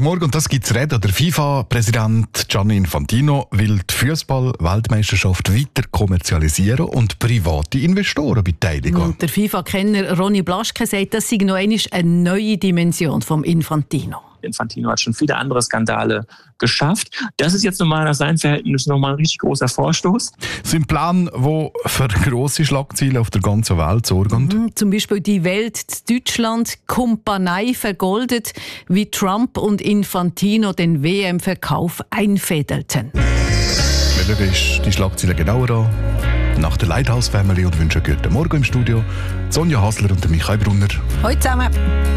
Morgen und das gibt's zu reden. Der FIFA-Präsident Gianni Infantino will die Fußball-Weltmeisterschaft weiter kommerzialisieren und private Investoren beteiligen. Und der FIFA-Kenner Ronny Blaschke sagt, das sei noch einmal eine neue Dimension vom Infantino. Infantino hat schon viele andere Skandale geschafft. Das ist jetzt nochmal nach seinen Verhältnissen nochmal ein richtig großer Vorstoß. Das ist ein Plan, der für grosse Schlagzeilen auf der ganzen Welt sorgt. Zum Beispiel die Welt in Deutschland Kumpanei vergoldet, wie Trump und Infantino den WM-Verkauf einfädelten. Wir schauen die Schlagzeilen genauer an. Nach der Lighthouse Family und wünschen guten Morgen im Studio. Sonja Hasler und Michael Brunner. Hallo zusammen.